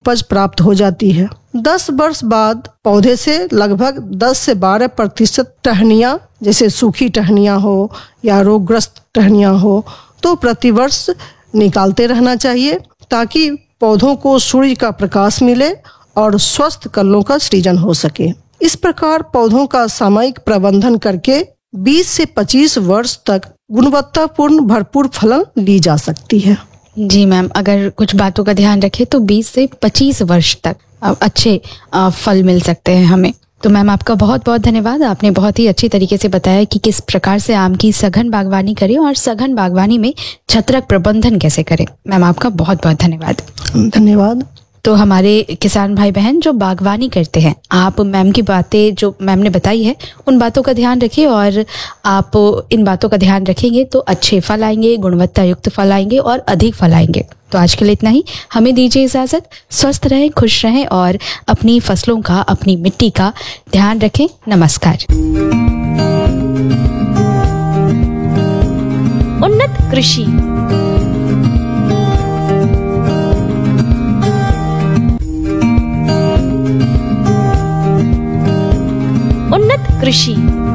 उपज प्राप्त हो जाती है। 10 वर्ष बाद पौधे से लगभग 10 से 12% टहनियाँ, जैसे सूखी टहनियाँ हो या रोगग्रस्त टहनियाँ हो, तो प्रतिवर्ष निकालते रहना चाहिए ताकि पौधों को सूर्य का प्रकाश मिले और स्वस्थ कलियों का सृजन हो सके। इस प्रकार पौधों का सामयिक प्रबंधन करके 20 से 25 वर्ष तक गुणवत्तापूर्ण भरपूर फलन ली जा सकती है। जी मैम, अगर कुछ बातों का ध्यान रखें तो 20 से 25 वर्ष तक अच्छे फल मिल सकते हैं हमें। तो मैम आपका बहुत बहुत धन्यवाद। आपने बहुत ही अच्छी तरीके से बताया कि किस प्रकार से आम की सघन बागवानी करें और सघन बागवानी में छत्रक प्रबंधन कैसे करें। मैम आपका बहुत बहुत धन्यवाद। धन्यवाद। तो हमारे किसान भाई बहन जो बागवानी करते हैं, आप मैम की बातें जो मैम ने बताई है उन बातों का ध्यान रखिए, और आप इन बातों का ध्यान रखेंगे तो अच्छे फल आएंगे, गुणवत्ता युक्त फल आएंगे और अधिक फल आएंगे। तो आज के लिए इतना ही। हमें दीजिए इजाजत। स्वस्थ रहें, खुश रहें और अपनी फसलों का, अपनी मिट्टी का ध्यान रखें। नमस्कार। उन्नत कृषि। उन्नत कृषि।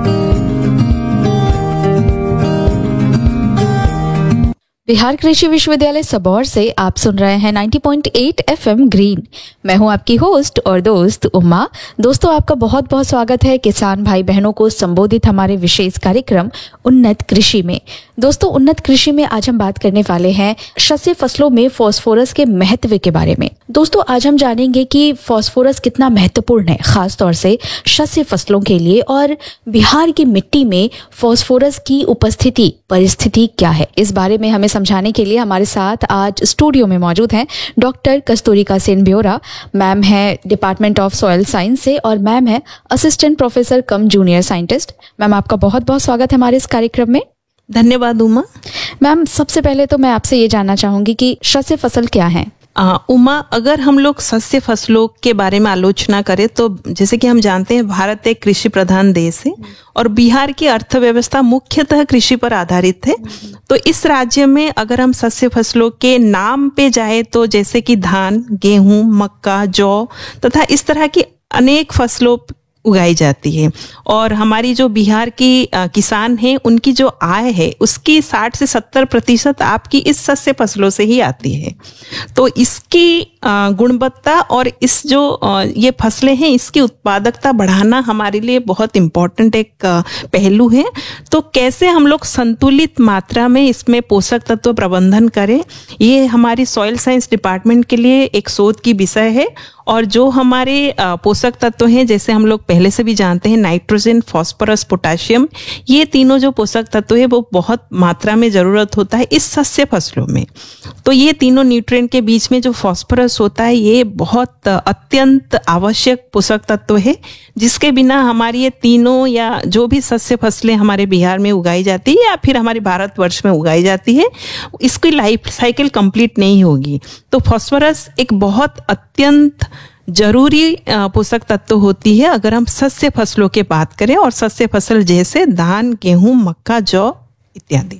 बिहार कृषि विश्वविद्यालय सबौर से आप सुन रहे हैं 90.8 FM ग्रीन। मैं हूं आपकी होस्ट और दोस्त उमा। दोस्तों, आपका बहुत बहुत स्वागत है किसान भाई बहनों को संबोधित हमारे विशेष कार्यक्रम उन्नत कृषि में। दोस्तों, उन्नत कृषि में आज हम बात करने वाले हैं शस्य फसलों में फास्फोरस के महत्व के बारे में। दोस्तों, आज हम जानेंगे कि फास्फोरस कितना महत्वपूर्ण है, खास तौर से शस्य फसलों के लिए, और बिहार की मिट्टी में फास्फोरस की उपस्थिति, परिस्थिति क्या है। इस बारे में हमें समझाने के लिए हमारे साथ आज स्टूडियो में मौजूद हैं डॉक्टर कस्तूरिका सेन ब्योरा। मैम है डिपार्टमेंट ऑफ सॉइल साइंस से और मैम है असिस्टेंट प्रोफेसर कम जूनियर साइंटिस्ट। मैम आपका बहुत बहुत स्वागत है हमारे इस कार्यक्रम में। धन्यवाद उमा। मैम सबसे पहले तो मैं आपसे ये जानना चाहूंगी कि शस्य फसल क्या है। उमा, अगर हम लोग शस्य फसलों के बारे में आलोचना करें तो जैसे कि हम जानते हैं भारत एक कृषि प्रधान देश है और बिहार की अर्थव्यवस्था मुख्यतः कृषि पर आधारित है। तो इस राज्य में अगर हम शस्य फसलों के नाम पे जाए तो जैसे कि धान, गेहूं, मक्का, जौ तथा इस तरह की अनेक फसलों उगाई जाती है। और हमारी जो बिहार की किसान हैं उनकी जो आय है उसकी 60 से 70% आपकी इस शस्य फसलों से ही आती है। तो इसकी गुणवत्ता और इस जो ये फसलें हैं इसकी उत्पादकता बढ़ाना हमारे लिए बहुत इम्पोर्टेंट एक पहलू है। तो कैसे हम लोग संतुलित मात्रा में इसमें पोषक तत्व प्रबंधन करें, ये हमारी सॉइल साइंस डिपार्टमेंट के लिए एक शोध की विषय है। और जो हमारे पोषक तत्व हैं, जैसे हम लोग पहले से भी जानते हैं, नाइट्रोजन, फास्फोरस, पोटाशियम, ये तीनों जो पोषक तत्व है वो बहुत मात्रा में जरूरत होता है इस शस्य फसलों में। तो ये तीनों न्यूट्रिएंट के बीच में जो फास्फोरस होता है ये बहुत अत्यंत आवश्यक पोषक तत्व है, जिसके बिना हमारी ये तीनों या जो भी शस्य फसलें हमारे बिहार में उगाई जाती है या फिर हमारे भारतवर्ष में उगाई जाती है, इसकी लाइफ साइकिल कंप्लीट नहीं होगी। तो फास्फोरस एक बहुत अत्यंत जरूरी पोषक तत्व होती है अगर हम शस्य फसलों की बात करें, और शस्य फसल जैसे धान, गेहूं, मक्का, जौ इत्यादि।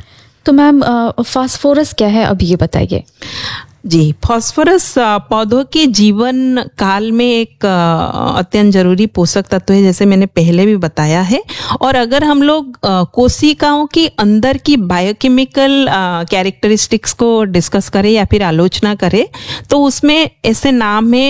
तो मैम फास्फोरस क्या है, अब ये बताइए। जी, फास्फोरस पौधों के जीवन काल में एक अत्यंत जरूरी पोषक तत्व है, जैसे मैंने पहले भी बताया है। और अगर हम लोग कोशिकाओं के अंदर की बायोकेमिकल कैरेक्टरिस्टिक्स को डिस्कस करें या फिर आलोचना करें तो उसमें ऐसे नाम है,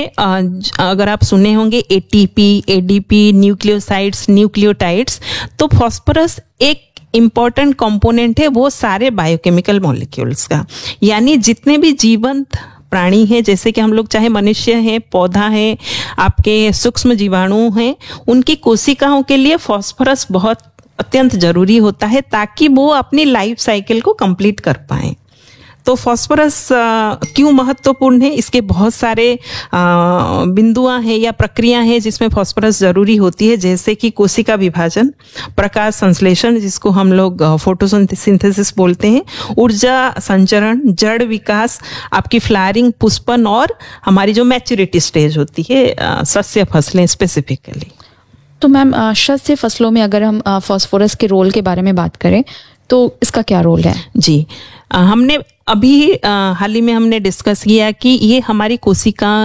अगर आप सुने होंगे, एटीपी, एडीपी, न्यूक्लियोसाइड्स, न्यूक्लियोटाइड्स। तो फास्फोरस एक इम्पॉर्टेंट कंपोनेंट है वो सारे बायोकेमिकल मॉलिक्यूल्स का, यानी जितने भी जीवंत प्राणी हैं, जैसे कि हम लोग चाहे मनुष्य हैं, पौधा है, आपके सूक्ष्म जीवाणु हैं, उनकी कोशिकाओं के लिए फास्फोरस बहुत अत्यंत जरूरी होता है ताकि वो अपनी लाइफ साइकिल को कंप्लीट कर पाएं। तो फास्फोरस क्यों महत्वपूर्ण है, इसके बहुत सारे बिंदुआं हैं या प्रक्रिया हैं जिसमें फास्फोरस जरूरी होती है, जैसे कि कोशिका विभाजन, प्रकाश संश्लेषण जिसको हम लोग फोटोसिंथेसिस बोलते हैं, ऊर्जा संचरण, जड़ विकास, आपकी फ्लावरिंग, पुष्पन, और हमारी जो मैच्योरिटी स्टेज होती है सस्य फसलें स्पेसिफिकली। तो मैम शस्य फसलों में अगर हम फास्फोरस के रोल के बारे में बात करें तो इसका क्या रोल है? जी, हमने अभी हाल ही में हमने डिस्कस किया कि ये हमारी कोशिका